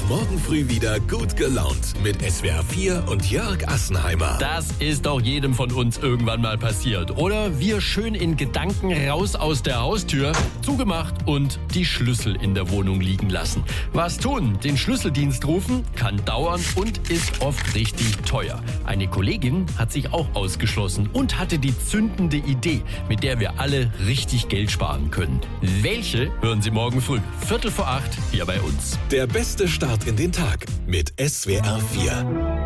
morgen früh wieder gut gelaunt mit SWR 4 und Jörg Assenheimer. Das ist doch jedem von uns irgendwann mal passiert. Oder wir schön in Gedanken raus aus der Haustür, zugemacht und die Schlüssel in der Wohnung liegen lassen. Was tun? Den Schlüsseldienst rufen? Kann dauern und ist oft richtig teuer. Eine Kollegin hat sich auch ausgeschlossen und hatte die zündende Idee, mit der wir alle richtig Geld sparen können. Welche hören Sie morgen früh, 7:45 hier bei uns. Der beste Start in den Tag mit SWR 4.